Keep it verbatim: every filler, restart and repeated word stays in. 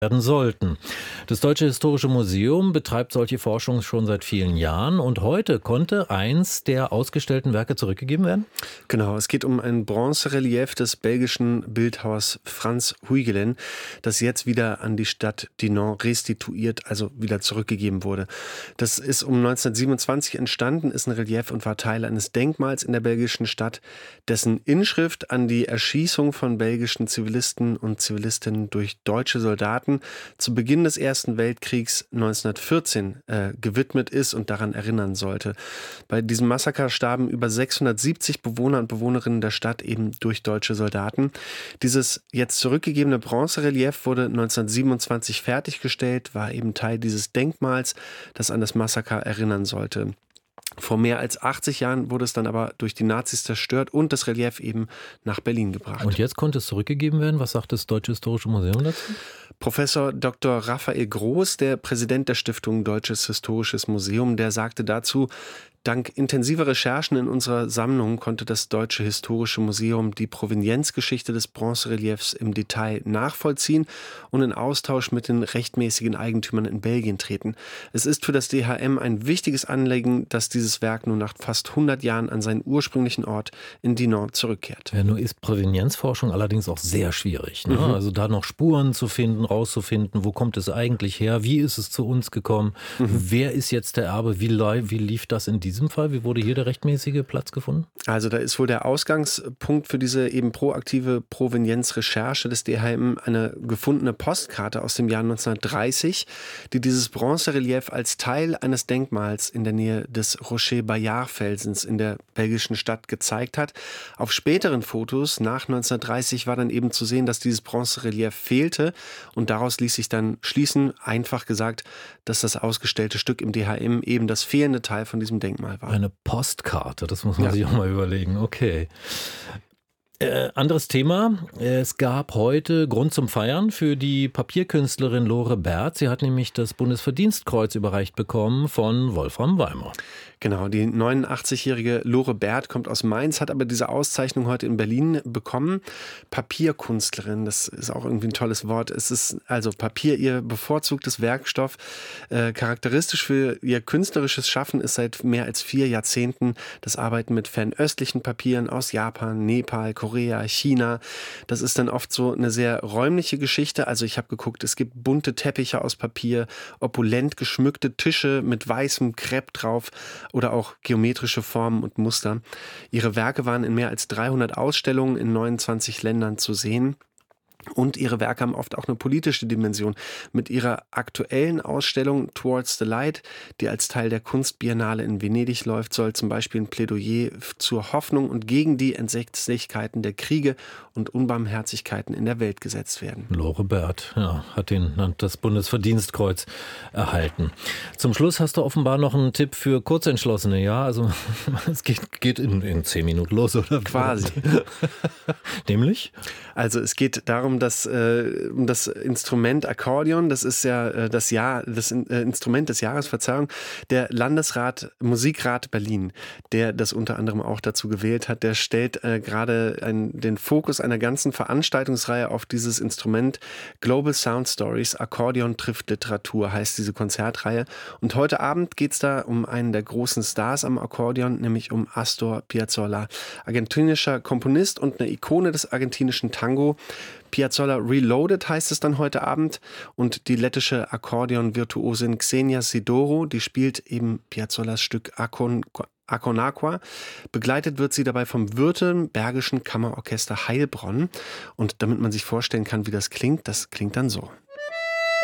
werden sollten. Das Deutsche Historische Museum betreibt solche Forschung schon seit vielen Jahren und heute konnte eins der ausgestellten Werke zurückgegeben werden? Genau, es geht um ein Bronzerelief des belgischen Bildhauers Frans Huygens, das jetzt wieder an die Stadt Dinant restituiert, also wieder zurückgegeben wurde. Das ist um neunzehnhundertsiebenundzwanzig entstanden, ist ein Relief und war Teil eines Denkmals in der belgischen Stadt, dessen Inschrift an die Erschießung von belgischen Zivilisten und Zivilistinnen durch deutsche Soldaten zu Beginn des Ersten Weltkriegs neunzehnhundertvierzehn äh, gewidmet ist und daran erinnern sollte. Bei diesem Massaker starben über sechshundertsiebzig Bewohner und Bewohnerinnen der Stadt eben durch deutsche Soldaten. Dieses jetzt zurückgegebene Bronzerelief wurde neunzehnhundertsiebenundzwanzig fertiggestellt, war eben Teil dieses Denkmals, das an das Massaker erinnern sollte. Vor mehr als achtzig Jahren wurde es dann aber durch die Nazis zerstört und das Relief eben nach Berlin gebracht. Und jetzt konnte es zurückgegeben werden. Was sagt das Deutsche Historische Museum dazu? Professor Doktor Raphael Groß, der Präsident der Stiftung Deutsches Historisches Museum, der sagte dazu: Dank intensiver Recherchen in unserer Sammlung konnte das Deutsche Historische Museum die Provenienzgeschichte des Bronzereliefs im Detail nachvollziehen und in Austausch mit den rechtmäßigen Eigentümern in Belgien treten. Es ist für das D H M ein wichtiges Anliegen, dass dieses Werk nun nach fast hundert Jahren an seinen ursprünglichen Ort in Dinant zurückkehrt. Ja, nur ist Provenienzforschung allerdings auch sehr schwierig. Ne? Mhm. Also da noch Spuren zu finden, rauszufinden, wo kommt es eigentlich her, wie ist es zu uns gekommen, mhm. wer ist jetzt der Erbe, wie, wie lief das in diesem Fall? Wie wurde hier der rechtmäßige Platz gefunden? Also da ist wohl der Ausgangspunkt für diese eben proaktive Provenienzrecherche des D H M eine gefundene Postkarte aus dem Jahr neunzehnhundertdreißig, die dieses Bronzerelief als Teil eines Denkmals in der Nähe des Rocher Bayard Felsens in der belgischen Stadt gezeigt hat. Auf späteren Fotos nach neunzehnhundertdreißig war dann eben zu sehen, dass dieses Bronzerelief fehlte und daraus ließ sich dann schließen, einfach gesagt, dass das ausgestellte Stück im D H M eben das fehlende Teil von diesem Denkmal war. Eine Postkarte, das muss man Ja. sich auch mal überlegen. Okay. Äh, anderes Thema. Es gab heute Grund zum Feiern für die Papierkünstlerin Lore Bert. Sie hat nämlich das Bundesverdienstkreuz überreicht bekommen von Wolfram Weimar. Genau, die neunundachtzigjährige Lore Bert kommt aus Mainz, hat aber diese Auszeichnung heute in Berlin bekommen. Papierkünstlerin, das ist auch irgendwie ein tolles Wort. Es ist also Papier, ihr bevorzugtes Werkstoff. Äh, charakteristisch für ihr künstlerisches Schaffen ist seit mehr als vier Jahrzehnten das Arbeiten mit fernöstlichen Papieren aus Japan, Nepal, Korea, China. Das ist dann oft so eine sehr räumliche Geschichte. Also ich habe geguckt, es gibt bunte Teppiche aus Papier, opulent geschmückte Tische mit weißem Krepp drauf, oder auch geometrische Formen und Muster. Ihre Werke waren in mehr als dreihundert Ausstellungen in neunundzwanzig Ländern zu sehen. Und ihre Werke haben oft auch eine politische Dimension. Mit ihrer aktuellen Ausstellung Towards the Light, die als Teil der Kunstbiennale in Venedig läuft, soll zum Beispiel ein Plädoyer zur Hoffnung und gegen die Entsetzlichkeiten der Kriege und Unbarmherzigkeiten in der Welt gesetzt werden. Lore Bert, ja, hat den, das Bundesverdienstkreuz erhalten. Zum Schluss hast du offenbar noch einen Tipp für Kurzentschlossene, ja? Also es geht, geht in, in zehn Minuten los, oder? Quasi. Nämlich? Also es geht darum, dass äh, um das Instrument Akkordeon, das ist ja äh, das Jahr, das in, äh, Instrument des Jahres, Verzeihung, der Landesrat, Musikrat Berlin, der das unter anderem auch dazu gewählt hat, der stellt äh, gerade ein, den Fokus einer ganzen Veranstaltungsreihe auf dieses Instrument. Global Sound Stories, Akkordeon trifft Literatur, heißt diese Konzertreihe. Und heute Abend geht es da um einen der großen Stars am Akkordeon, nämlich um Astor Piazzolla, argentinischer Komponist und eine Ikone des argentinischen Tango. Piazzolla Reloaded heißt es dann heute Abend und die lettische Akkordeon-Virtuosin Xenia Sidoro, die spielt eben Piazzollas Stück Akon Akonakwa. Begleitet wird sie dabei vom Württembergischen Kammerorchester Heilbronn und damit man sich vorstellen kann, wie das klingt, das klingt dann so.